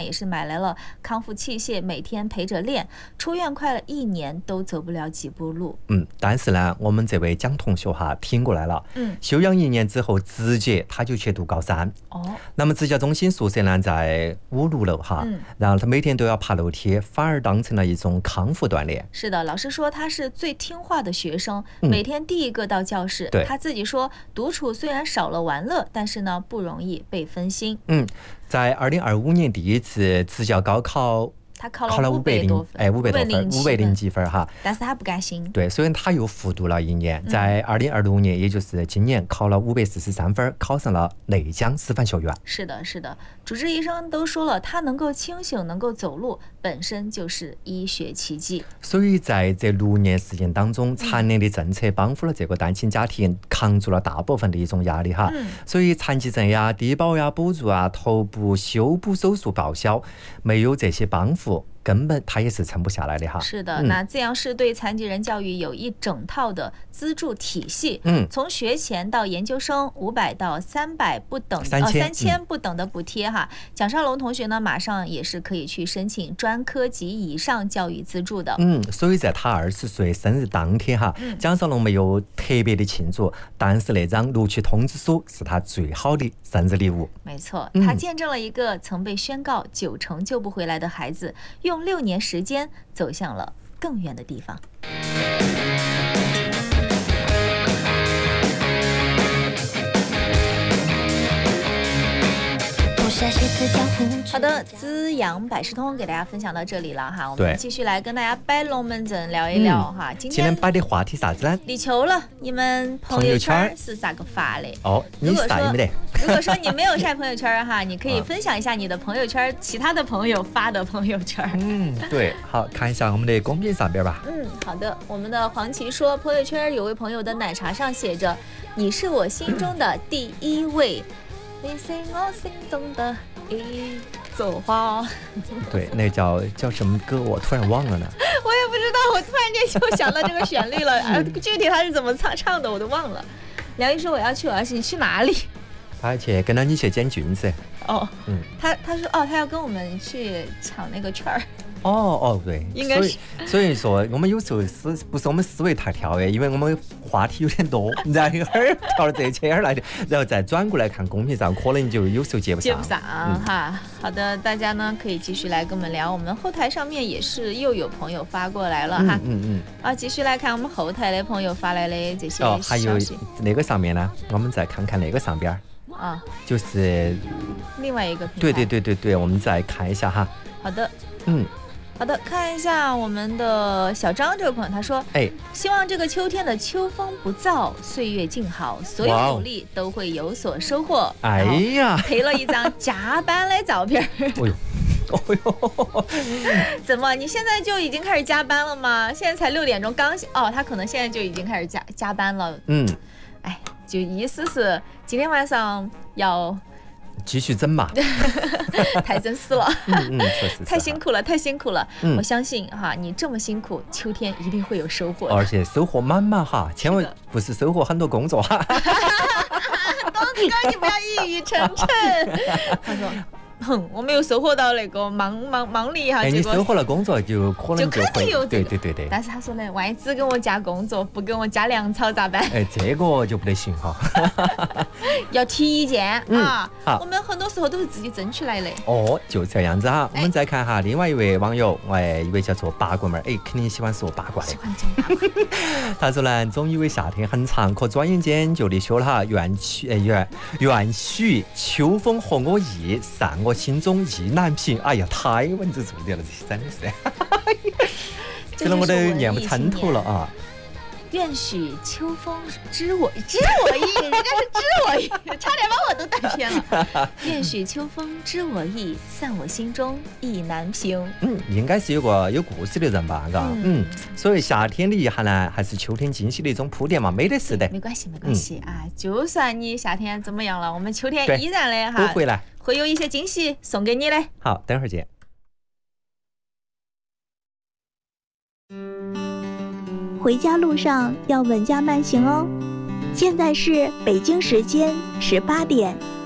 也是买来了康复器械，每天陪着练。出院快了1年都走不了几步路。 但是呢，我们这位蒋同学哈挺过来了。休养1年之后，直接他就去读高3。那么职教中心宿舍呢在5、6楼哈。然后他每天都要爬楼梯，反而当成了一种康复锻炼。 是的，老师说他是最听话的学生，每天第一个到教室。他自己说，独处虽然少了玩乐，但是呢不容易被分心。 在2025年第一次职教高考， 他考了500多分 ，500几分哈。 但是他不甘心。 对，所以他又复读了1年，在2026年，也就是今年，考了543分，考上了内江师范学院。 是的，主治医生都说了，他能够清醒，能够走路，本身就是医学奇迹。 所以在这6年时间当中，残联的政策帮扶了这个单亲家庭扛住了大部分的一种压力哈。所以残疾证呀、低保呀、补助啊、头部修补手术报销，没有这些帮扶，根本他也是撑不下来的哈。 是的，那资阳市对残疾人教育有一整套的资助体系，从学前到研究生500到300不等，3000不等的补贴哈。蒋少龙同学呢，马上也是可以去申请专科及以上教育资助的。 所以在他20岁生日当天哈，蒋少龙没有特别的庆祝，但是那张录取通知书是他最好的生日礼物。 没错，他见证了一个曾被宣告9成救不回来的孩子，用6年时间走向了更远的地方。好的，滋养百事通给大家分享到这里了哈，我们继续来跟大家摆龙门阵聊一聊哈。今天摆的话题啥子呢？ 立秋了，你们朋友圈是咋个发的？ 你晒没得？ 如果说你没有晒朋友圈哈，你可以分享一下你的朋友圈，其他的朋友发的朋友圈。 对，好，看一下我们的公屏上边吧。 好的，我们的黄琦说，朋友圈有位朋友的奶茶上写着：“你是我心中的第一位。”你是我心中的一朵花。 对，那叫什么歌？我突然忘了呢。 我也不知道，我突然间就想到这个旋律了，具体他是怎么唱的我都忘了。梁毅说我要去，你去哪里？ 他去跟着你去捡菌子。 他说他要跟我们去抢那个券儿。 对， 应该是。 所以说我们有时候不是我们思维太跳跃，因为我们话题有点多，然后一会儿跳到这去，来的，然后再转过来看公屏上，可能就有时候接不上哈。好的，大家呢可以继续来跟我们聊，我们后台上面也是又有朋友发过来了哈。继续来看我们后台的朋友发来的这些消息。 还有那个上面呢，我们再看看那个上边就是另外一个平台。 对，我们再看一下哈。 好的，看一下我们的小张这位朋友，他说：“希望这个秋天的秋风不燥，岁月静好，所有努力都会有所收获。”配了一张加班的照片。怎么？你现在就已经开始加班了吗？现在才6点钟刚他可能现在就已经开始加班了。就意思是今天晚上要继续整嘛。 太真实了。 确实太辛苦了。我相信哈，你这么辛苦，秋天一定会有收获的， 而且收获满满哈，千万不是收获很多工作哈。 东子哥，你不要一语成谶。他说：“我没有收获到那个忙里哈。” 你收获了工作就可能就会有对。 但是他说呢，万一只给我加工作，不给我加粮草咋办？ 这个就不得行哈。 要提意见我们很多时候都是自己争取来的。 就这样子哈。我们再看哈，另外一位网友，一位叫做八卦妹儿，肯定喜欢说八卦的。 喜欢讲八卦。 他说呢，总以为夏天很长，可转眼间就立秋了哈。愿许秋风和我意，散我心中意难平。哎呀，太文字重点了，这真的是。这个我都念不参透了啊。 愿许秋风知我意，人家是知我意，差点把我都带偏了。愿许秋风知我意，散我心中意难平。 应该是有个有故事的人吧，嘎。所以夏天的遗憾呢，还是秋天惊喜的一种铺垫嘛，没得事的。 没关系啊，就算你夏天怎么样了，我们秋天依然的都回来， 会有一些惊喜送给你的。 好，等会儿见。 回家路上要稳驾慢行哦。现在是北京时间18点。